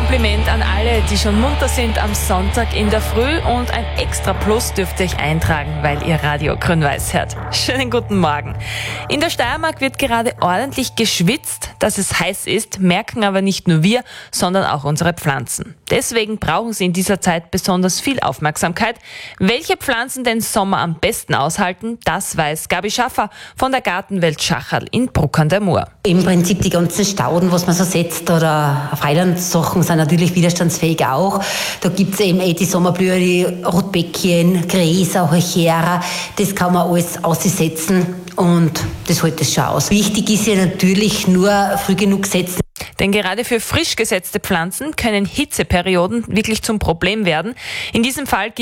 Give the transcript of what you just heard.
Kompliment an alle, die schon munter sind am Sonntag in der Früh, und ein extra Plus dürft ihr euch eintragen, weil ihr Radio Grün-Weiß hört. Schönen guten Morgen. In der Steiermark wird gerade ordentlich geschwitzt. Dass es heiß ist, merken aber nicht nur wir, sondern auch unsere Pflanzen. Deswegen brauchen sie in dieser Zeit besonders viel Aufmerksamkeit. Welche Pflanzen den Sommer am besten aushalten, das weiß Gabi Schaffer von der Gartenwelt Schacherl in Bruck an der Mur. Im Prinzip die ganzen Stauden, was man so setzt, oder Freilandsachen sind natürlich widerstandsfähig auch. Da gibt's eben die Sommerblüher, die Rotbäckchen, Gräser, Heuchera. Das kann man alles aussetzen und das hält es schon aus. Wichtig ist ja natürlich nur früh genug setzen. Denn gerade für frisch gesetzte Pflanzen können Hitzeperioden wirklich zum Problem werden. In diesem Fall